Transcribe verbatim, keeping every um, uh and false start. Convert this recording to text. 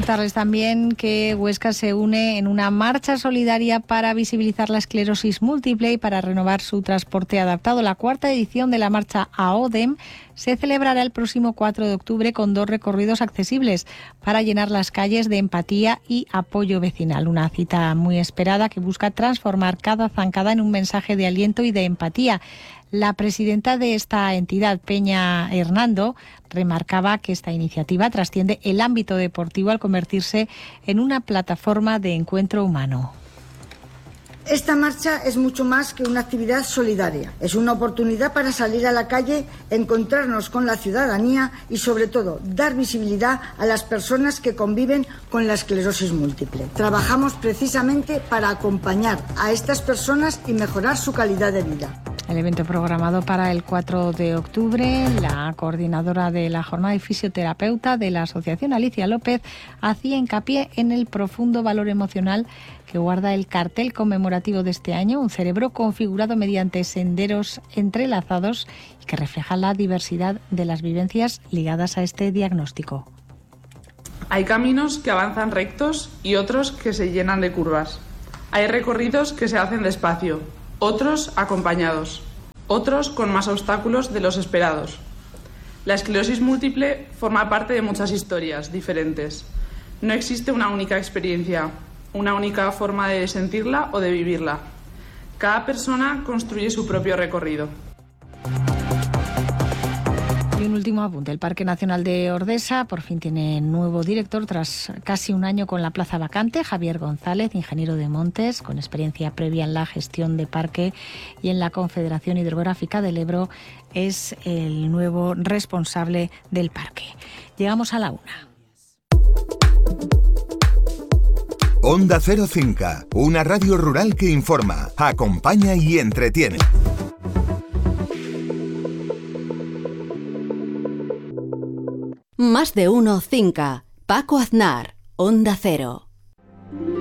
Contarles también que Huesca se une en una marcha solidaria para visibilizar la esclerosis múltiple y para renovar su transporte adaptado. La cuarta edición de la marcha AODEM se celebrará el próximo cuatro de octubre con dos recorridos accesibles para llenar las calles de empatía y apoyo vecinal. Una cita muy esperada que busca transformar cada zancada en un mensaje de aliento y de empatía. La presidenta de esta entidad, Peña Hernando, remarcaba que esta iniciativa trasciende el ámbito deportivo al convertirse en una plataforma de encuentro humano. Esta marcha es mucho más que una actividad solidaria. Es una oportunidad para salir a la calle, encontrarnos con la ciudadanía y, sobre todo, dar visibilidad a las personas que conviven con la esclerosis múltiple. Trabajamos precisamente para acompañar a estas personas y mejorar su calidad de vida. El evento programado para el cuatro de octubre, la coordinadora de la jornada y fisioterapeuta de la Asociación, Alicia López, hacía hincapié en el profundo valor emocional que guarda el cartel conmemorativo de este año, un cerebro configurado mediante senderos entrelazados y que refleja la diversidad de las vivencias ligadas a este diagnóstico. Hay caminos que avanzan rectos y otros que se llenan de curvas. Hay recorridos que se hacen despacio, otros acompañados, otros con más obstáculos de los esperados. La esclerosis múltiple forma parte de muchas historias diferentes. No existe una única experiencia, una única forma de sentirla o de vivirla. Cada persona construye su propio recorrido. Y un último apunte. El Parque Nacional de Ordesa por fin tiene nuevo director tras casi un año con la plaza vacante. Javier González, ingeniero de montes, con experiencia previa en la gestión de parque y en la Confederación Hidrográfica del Ebro, es el nuevo responsable del parque. Llegamos a la una. Onda Cero Cinca, una radio rural que informa, acompaña y entretiene. Más de uno Cinca. Paco Aznar, Onda Cero.